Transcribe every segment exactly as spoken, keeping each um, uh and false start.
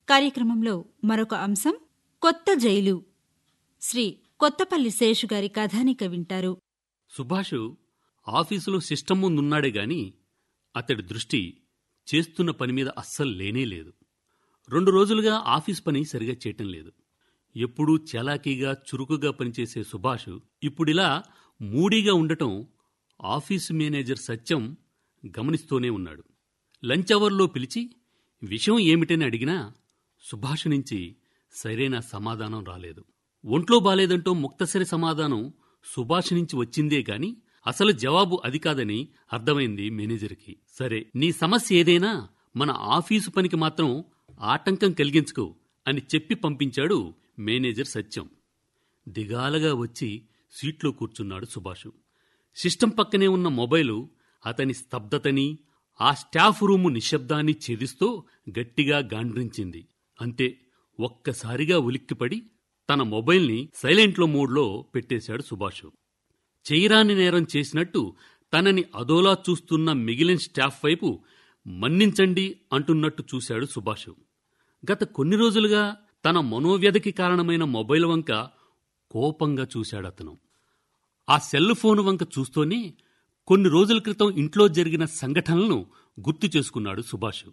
కార్యక్రమంలో మరొక అంశం కొత్త జైలు. శ్రీ కొత్తపల్లి శేషు గారి కథానిక వింటారు. సుభాషు ఆఫీసులో సిస్టమ్ ముందున్నాడే గాని అతడి దృష్టి చేస్తున్న పని మీద అస్సలు లేనేలేదు. రెండు రోజులుగా ఆఫీస్ పని సరిగా చేయటం లేదు. ఎప్పుడూ చలాకీగా చురుకుగా పనిచేసే సుభాషు ఇప్పుడిలా మూడీగా ఉండటం ఆఫీసు మేనేజర్ సత్యం గమనిస్తూనే ఉన్నాడు. లంచ్ అవర్లో పిలిచి విషయం ఏమిటని అడిగినా సుభాష్ నుంచి సరైన సమాధానం రాలేదు. ఒంట్లో బాలేదంటూ ముక్తసరి సమాధానం సుభాష్ నుంచి వచ్చిందే గాని అసలు జవాబు అది కాదని అర్థమైంది మేనేజర్కి. సరే, నీ సమస్య ఏదైనా మన ఆఫీసు పనికి మాత్రం ఆటంకం కలిగించుకో అని చెప్పి పంపించాడు మేనేజర్ సత్యం. దిగాలగా వచ్చి సీట్లో కూర్చున్నాడు సుభాషు. సిస్టం పక్కనే ఉన్న మొబైలు అతని స్తబ్దతని, ఆ స్టాఫ్ రూము నిశ్శబ్దాన్ని ఛేదిస్తూ గట్టిగా గాండ్రించింది. అంతే, ఒక్కసారిగా ఉలిక్కిపడి తన మొబైల్ని సైలెంట్లో మోడ్లో పెట్టేశాడు సుభాషు. చెయ్యరాని నేరం చేసినట్టు తనని అదోలా చూస్తున్న మిగిలిన స్టాఫ్ వైపు మన్నించండి అంటున్నట్టు చూశాడు సుభాషు. గత కొన్ని రోజులుగా తన మనోవ్యధకి కారణమైన మొబైల్ వంక కోపంగా చూశాడతను. ఆ సెల్ ఫోను వంక చూస్తూనే కొన్ని రోజుల క్రితం ఇంట్లో జరిగిన సంఘటనలను గుర్తు చేసుకున్నాడు సుభాషు.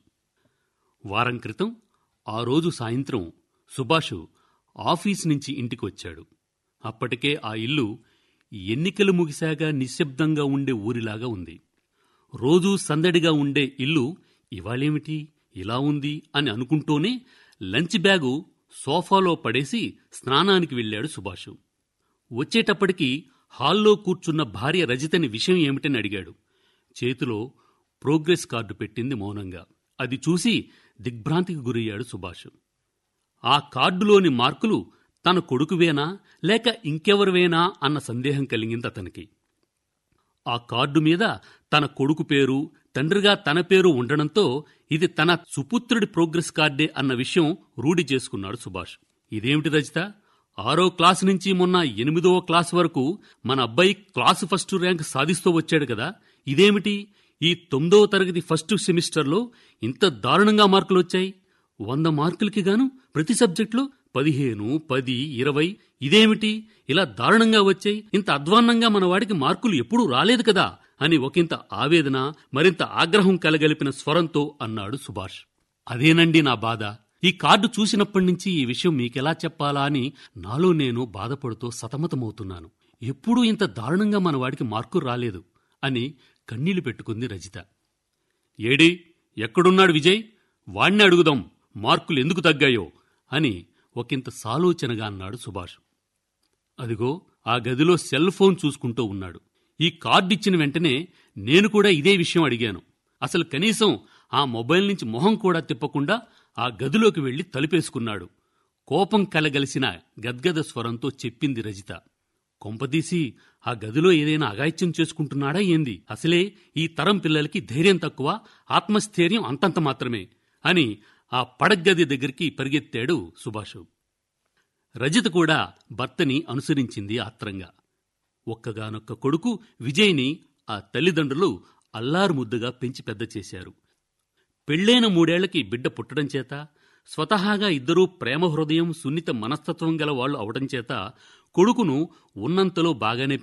వారం క్రితం ఆ రోజు సాయంత్రం సుభాషు ఆఫీస్ నుంచి ఇంటికి వచ్చాడు. అప్పటికే ఆ ఇల్లు ఎన్నికలు ముగిశాగా నిశ్శబ్దంగా ఉండే ఊరిలాగా ఉంది. రోజూ సందడిగా ఉండే ఇల్లు ఇవాళేమిటి ఇలా ఉంది అని అనుకుంటూనే లంచ్ బ్యాగు సోఫాలో పడేసి స్నానానికి వెళ్ళాడు సుభాషు. వచ్చేటప్పటికి హాల్లో కూర్చున్న భార్య రజితని విషయం ఏమిటని అడిగాడు. చేతిలో ప్రోగ్రెస్ కార్డు పెట్టింది మౌనంగా. అది చూసి దిగ్భ్రాంతికి గురయ్యాడు సుభాషు. ఆ కార్డులోని మార్కులు తన కొడుకువేనా లేక ఇంకెవరివేనా అన్న సందేహం కలిగింది అతనికి. ఆ కార్డు మీద తన కొడుకు పేరు, తండ్రిగా తన పేరు ఉండడంతో ఇది తన సుపుత్రుడి ప్రోగ్రెస్ కార్డే అన్న విషయం రూఢి చేసుకున్నాడు సుభాష్. ఇదేమిటి రజిత, ఆరో క్లాసు నుంచి మొన్న ఎనిమిదవ క్లాసు వరకు మన అబ్బాయి క్లాసు ఫస్ట్ ర్యాంక్ సాధిస్తూ వచ్చాడు కదా, ఇదేమిటి ఈ తొమ్మిదవ తరగతి ఫస్ట్ సెమిస్టర్లో ఇంత దారుణంగా మార్కులు వచ్చాయి? వంద మార్కులకి గాను ప్రతి సబ్జెక్టులో పదిహేను, పది, ఇరవై, ఇదేమిటి ఇలా దారుణంగా వచ్చాయి? ఇంత అధ్వాన్నంగా మన వాడికి మార్కులు ఎప్పుడూ రాలేదు కదా అని ఒకంత ఆవేదన, మరింత ఆగ్రహం కలగలిపిన స్వరంతో అన్నాడు సుభాష్. అదేనండి నా బాధ. ఈ కార్డు చూసినప్పటి నుంచి ఈ విషయం మీకెలా చెప్పాలా అని నాలో నేను బాధపడుతూ సతమతమవుతున్నాను. ఎప్పుడూ ఇంత దారుణంగా మన వాడికి మార్కులు రాలేదు అని కన్నీళ్లు పెట్టుకుంది రజిత. ఏడి, ఎక్కడున్నాడు విజయ్? వాణ్ణి అడుగుదాం మార్కులు ఎందుకు తగ్గాయో అని ఒకంత సాలోచనగా అన్నాడు సుభాష్. అదిగో ఆ గదిలో సెల్ ఫోన్ చూసుకుంటూ ఉన్నాడు. ఈ కార్డు ఇచ్చిన వెంటనే నేను కూడా ఇదే విషయం అడిగాను. అసలు కనీసం ఆ మొబైల్ నుంచి మొహం కూడా తిప్పకుండా ఆ గదిలోకి వెళ్లి తలుపేసుకున్నాడు. కోపం కలగలిసిన గద్గద స్వరంతో చెప్పింది రజిత. కొంపదీసి ఆ గదిలో ఏదైనా అఘాయిత్యం చేసుకుంటున్నాడా ఏంది? అసలే ఈ తరం పిల్లలకి ధైర్యం తక్కువ, ఆత్మస్థైర్యం అంతంత మాత్రమే అని ఆ పడగ్గది దగ్గరికి పరిగెత్తాడు సుభాషు. రజిత కూడా భర్తని అనుసరించింది ఆత్రంగా. ఒక్కగానొక్క కొడుకు విజయ్ని ఆ తల్లిదండ్రులు అల్లారు ముద్దుగా పెంచి పెద్ద చేశారు. పెళ్లైన మూడేళ్లకి బిడ్డ పుట్టడం చేత, స్వతహాగా ఇద్దరూ ప్రేమ హృదయం, సున్నిత మనస్తత్వం గల వాళ్లు అవడం చేత కొడుకును ఉన్నంతలో బాగానే